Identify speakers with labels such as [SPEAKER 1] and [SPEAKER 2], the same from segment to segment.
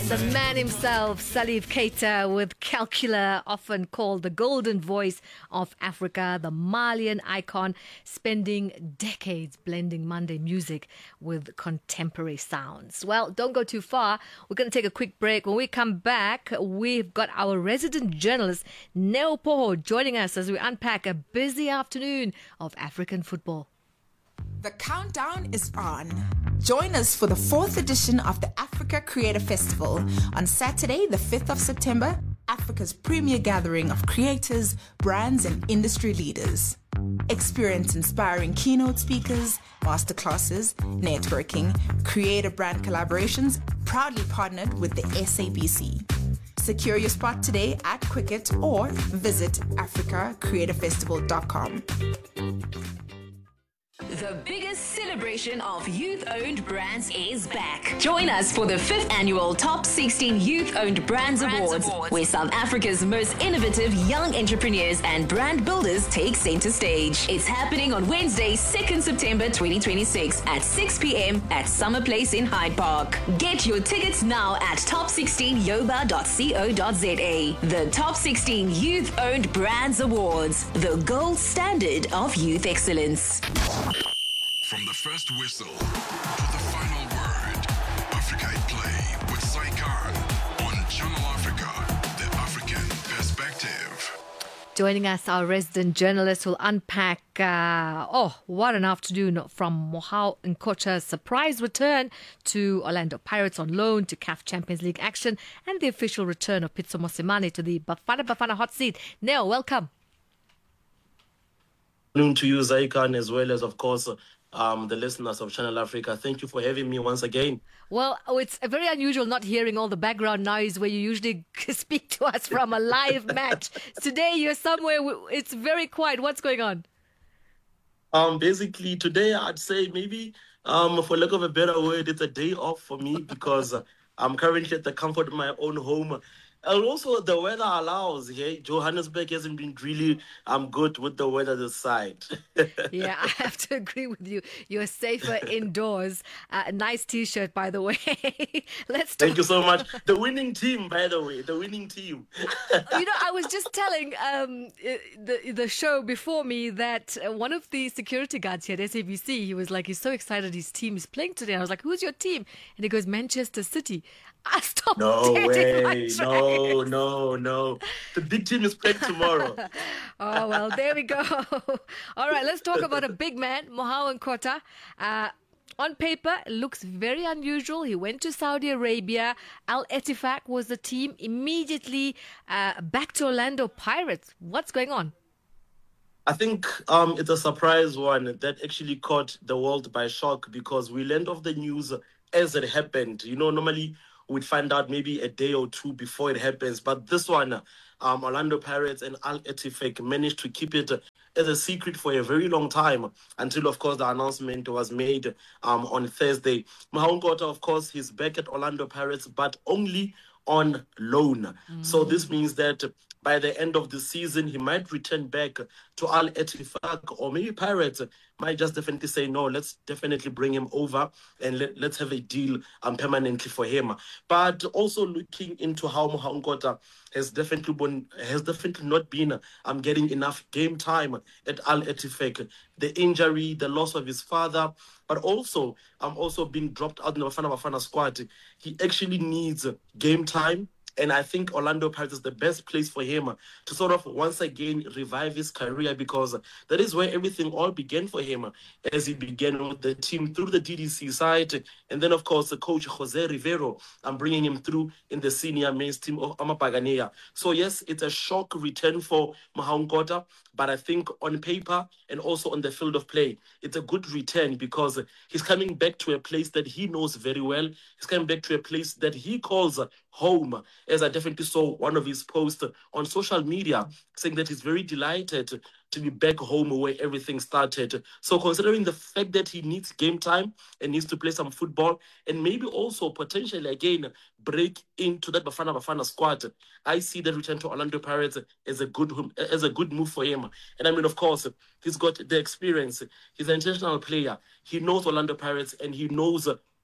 [SPEAKER 1] The man himself, Salif Keita, with Calcula, often called the golden voice of Africa, the Malian icon, spending decades blending Monday music with contemporary sounds. Well, don't go too far. We're going to take a quick break. When we come back, we've got our resident journalist, Neo Poho, joining us as we unpack a busy afternoon of African football.
[SPEAKER 2] The countdown is on. Join us for the 4th edition of the Africa Creator Festival on Saturday, the 5th of September, Africa's premier gathering of creators, brands, and industry leaders. Experience inspiring keynote speakers, masterclasses, networking, creator brand collaborations, proudly partnered with the SABC. Secure your spot today at Quicket or visit africacreatorfestival.com.
[SPEAKER 3] The biggest celebration of youth-owned brands is back. Join us for the 5th annual Top 16 Youth-Owned Brands Awards, where South Africa's most innovative young entrepreneurs and brand builders take center stage. It's happening on Wednesday, 2nd September 2026 at 6 p.m. at Summer Place in Hyde Park. Get your tickets now at top16yoba.co.za. The Top 16 Youth-Owned Brands Awards, the gold standard of youth excellence.
[SPEAKER 4] From the first whistle to the final word, Africa at Play with Sai Khan on Channel Africa, the African perspective.
[SPEAKER 1] Joining us, our resident journalist will unpack, what an afternoon from Mohau Nkocha's surprise return to Orlando Pirates on loan to CAF Champions League action and the official return of Pitso Mosimane to the Bafana hot seat. Neo, welcome.
[SPEAKER 5] To you, Zaikan, as well as, of course, the listeners of Channel Africa. Thank you for having me once again.
[SPEAKER 1] Well, it's very unusual not hearing all the background noise where you usually speak to us from a live match. Today, you're somewhere, it's very quiet. What's going on?
[SPEAKER 5] Basically, today, I'd say maybe, for lack of a better word, it's a day off for me because I'm currently at the comfort of my own home. And also, the weather allows. Hey, Johannesburg hasn't been really good with the weather this side.
[SPEAKER 1] Yeah, I have to agree with you. You're safer indoors. Nice T-shirt, by the way.
[SPEAKER 5] Thank you so much. The winning team, by the way. The winning team.
[SPEAKER 1] I was just telling the show before me that one of the security guards here at SABC, he was like, he's so excited his team is playing today. I was like, who's your team? And he goes, Manchester City. I stopped.
[SPEAKER 5] No way. No. The big team is playing tomorrow.
[SPEAKER 1] Oh, well, there we go. All right, let's talk about a big man, Mohau Nkocha. On paper, it looks very unusual. He went to Saudi Arabia. Al Ettifaq was the team. Immediately back to Orlando Pirates. What's going on?
[SPEAKER 5] I think it's a surprise one that actually caught the world by shock because we learned of the news as it happened. Normally we'd find out maybe a day or two before it happens. But this one, Orlando Pirates and Al Ettifaq managed to keep it as a secret for a very long time until, of course, the announcement was made on Thursday. Mohau Nkocha, of course, he's back at Orlando Pirates, but only on loan. So this means that by the end of the season, he might return back to Al Ettifaq, or maybe Pirates might just definitely say, no, let's definitely bring him over and let's have a deal permanently for him. But also looking into how Mohau Nkocha has definitely not been getting enough game time at Al Ettifaq. The injury, the loss of his father, but also being dropped out in the Bafana squad. He actually needs game time. And I think Orlando Pirates is the best place for him to sort of once again revive his career because that is where everything all began for him as he began with the team through the DDC side. And then, of course, the coach Jose Rivero, I'm bringing him through in the senior men's team of Amapaganea. So, yes, it's a shock return for Mohau Nkocha, but I think on paper and also on the field of play, it's a good return because he's coming back to a place that he knows very well. He's coming back to a place that he calls home, as I definitely saw one of his posts on social media saying that he's very delighted to be back home where everything started. So considering the fact that he needs game time and needs to play some football and maybe also potentially again break into that Bafana squad, I see the return to Orlando Pirates as a good move for him. And I mean, of course, he's got the experience. He's an international player. He knows Orlando Pirates and he knows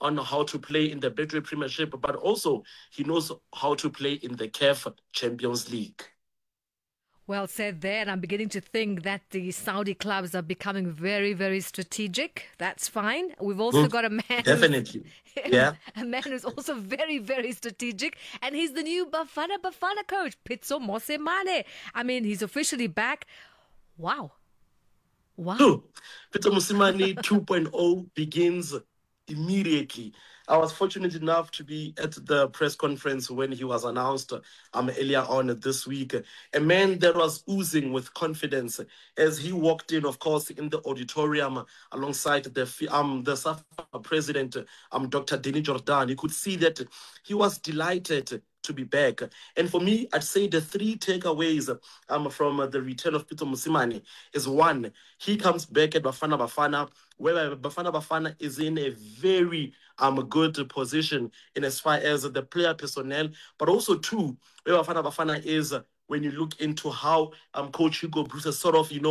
[SPEAKER 5] on how to play in the Betway Premiership, but also he knows how to play in the CAF Champions League.
[SPEAKER 1] Well said there. And I'm beginning to think that the Saudi clubs are becoming very, very strategic. That's fine. We've also got a man.
[SPEAKER 5] Definitely. Yeah.
[SPEAKER 1] A man who's also very, very strategic. And he's the new Bafana Bafana coach, Pitso Mosemane. I mean, he's officially back. Wow.
[SPEAKER 5] True. Pitso Mosemane 2.0 begins immediately. I was fortunate enough to be at the press conference when he was announced earlier on this week. A man that was oozing with confidence as he walked in, of course, in the auditorium alongside the SAFA president, Dr. Denny Jordan. You could see that he was delighted to be back. And for me, I'd say the three takeaways from the return of Pitso Mosemane is one, he comes back at Bafana Bafana, where Bafana Bafana is in a very good position in as far as the player personnel, but also two, where Bafana Bafana is when you look into how Coach Hugo Broos has sort of,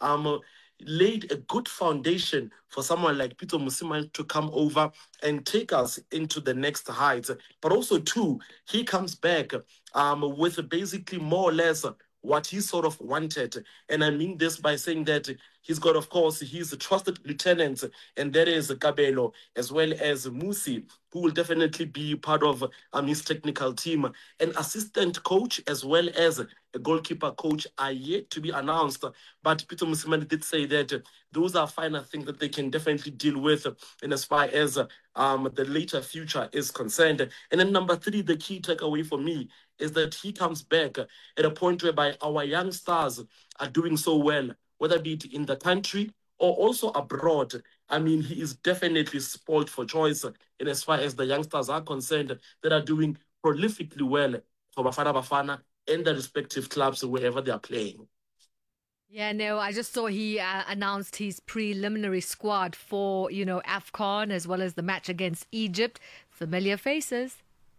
[SPEAKER 5] laid a good foundation for someone like Pitso Mosemane to come over and take us into the next heights. But also, too, he comes back with basically more or less what he sort of wanted. And I mean this by saying that he's got, of course, his trusted lieutenants, and that is Kabelo, as well as Musi, who will definitely be part of his technical team. An assistant coach as well as a goalkeeper coach are yet to be announced. But Pitso Mosemane did say that those are final things that they can definitely deal with in as far as the later future is concerned. And then number three, the key takeaway for me is that he comes back at a point whereby our young stars are doing so well, whether be it in the country or also abroad. I mean, he is definitely spoiled for choice in as far as the youngsters are concerned that are doing prolifically well for Bafana Bafana and the respective clubs wherever they are playing.
[SPEAKER 1] Yeah, no, I just saw he announced his preliminary squad for, AFCON as well as the match against Egypt. Familiar faces.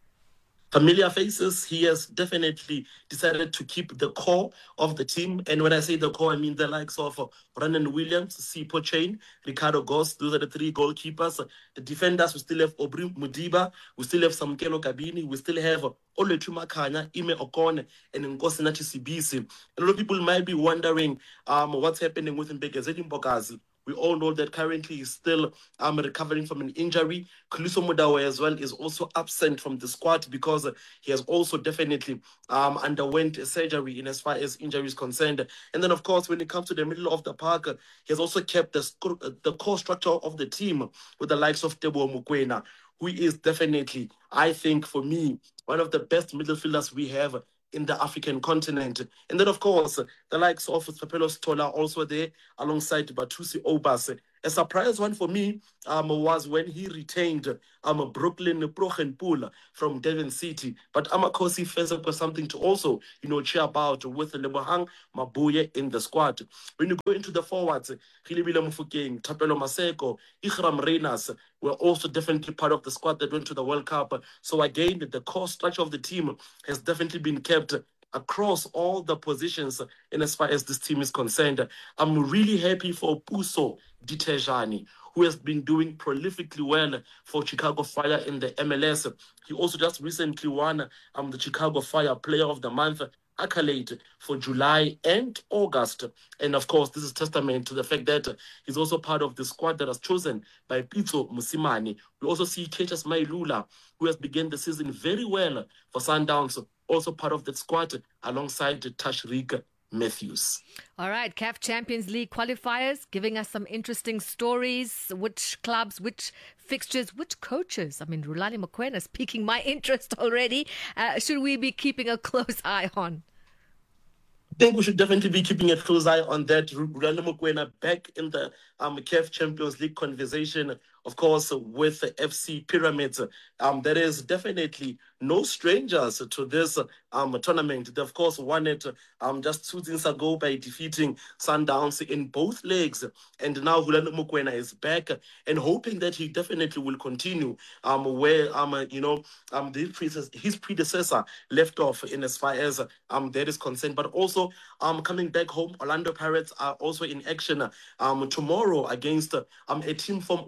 [SPEAKER 5] Familiar faces. He has definitely decided to keep the core of the team. And when I say the core, I mean the likes of Brandon Williams, Sipho Chain, Ricardo Goss. Those are the three goalkeepers. The defenders, we still have Aubrey Mudiba. We still have Samkelo Kabini. We still have Oletu Makanya, Ime Okone, and Nkosinathi Sibisi. A lot of people might be wondering what's happening with Mbegazeti Mbokazi. We all know that currently he's still recovering from an injury. Khaliso Mudawe as well is also absent from the squad because he has also definitely underwent a surgery in as far as injury is concerned. And then, of course, when it comes to the middle of the park, he has also kept the core structure of the team with the likes of Teboho Mokoena, who is definitely, I think, for me, one of the best midfielders we have in the African continent. And then, of course, the likes of Sapelo Stola also there alongside Batusi Obas. A surprise one for me was when he retained Brooklyn Prochenpool from Devon City. But Amakosi Fezek was something to also, cheer about with Lebohang Mabuye in the squad. When you go into the forwards, Khilibile Mufokeng, Tapelo Maseko, Ikram Reyners were also definitely part of the squad that went to the World Cup. So again, the core structure of the team has definitely been kept across all the positions in as far as this team is concerned. I'm really happy for Puso Ditejani, who has been doing prolifically well for Chicago Fire in the MLS. He also just recently won the Chicago Fire Player of the Month accolade for July and August. And of course, this is testament to the fact that he's also part of the squad that was chosen by Pitso Mosemane. We also see Ketas Mailula, who has begun the season very well for Sundowns, also part of that squad alongside Tashreeq Matthews.
[SPEAKER 1] All right, CAF Champions League qualifiers, giving us some interesting stories. Which clubs, which fixtures, which coaches? I mean, Rulani Mokoena is piquing my interest already. Should we be keeping a close eye on?
[SPEAKER 5] I think we should definitely be keeping a close eye on that. Rulani Mokoena back in the CAF Champions League conversation, of course, with the FC Pyramids. There is definitely no strangers to this tournament. They, of course, won it just 2 days ago by defeating Sundowns in both legs. And now Rulani Mokoena is back and hoping that he definitely will continue where, his predecessor left off in as far as that is concerned. But also coming back home, Orlando Pirates are also in action tomorrow against a team from Mauritius.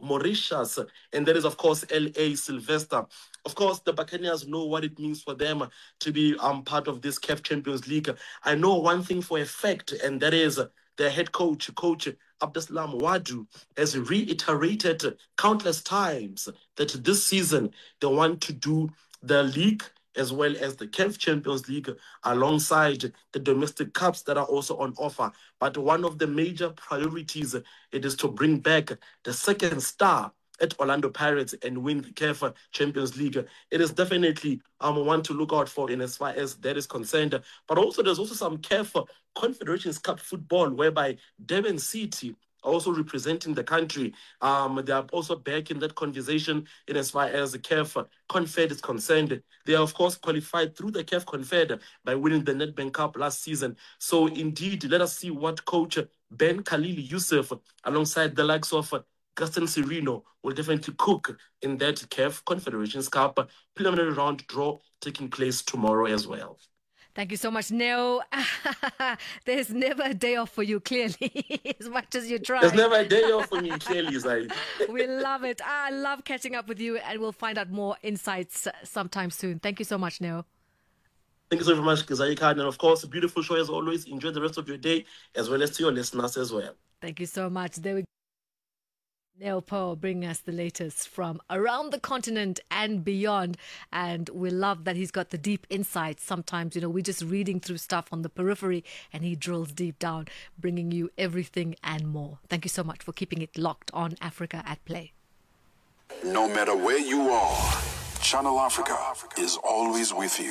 [SPEAKER 5] Mauritius, and that is, of course, LA Sylvester. Of course, the Buccaneers know what it means for them to be part of this CAF Champions League. I know one thing for a fact, and that is their head coach, Coach Abdeslam Wadu, has reiterated countless times that this season they want to do the league as well as the CAF Champions League alongside the domestic cups that are also on offer. But one of the major priorities, it is to bring back the second star at Orlando Pirates and win the CAF Champions League. It is definitely one to look out for in as far as that is concerned. But also there's also some CAF Confederations Cup football whereby Durban City also representing the country. They are also back in that conversation in as far as the CAF Confed is concerned. They are, of course, qualified through the CAF Confed by winning the Nedbank Cup last season. So, indeed, let us see what coach Ben Khalil Youssef, alongside the likes of Gaston Cirino, will definitely cook in that CAF Confederations Cup preliminary round draw taking place tomorrow as well.
[SPEAKER 1] Thank you so much, Neo. There's never a day off for you, clearly, as much as you try.
[SPEAKER 5] There's never a day off for me, clearly, Zai.
[SPEAKER 1] We love it. I love catching up with you, and we'll find out more insights sometime soon. Thank you so much, Neo.
[SPEAKER 5] Thank you so very much, Zai Khan. And of course, a beautiful show as always. Enjoy the rest of your day, as well as to your listeners as well.
[SPEAKER 1] Thank you so much. There we go. Neo Paul bringing us the latest from around the continent and beyond. And we love that he's got the deep insights. Sometimes, we're just reading through stuff on the periphery and he drills deep down, bringing you everything and more. Thank you so much for keeping it locked on Africa at Play.
[SPEAKER 4] No matter where you are, Channel Africa is always with you.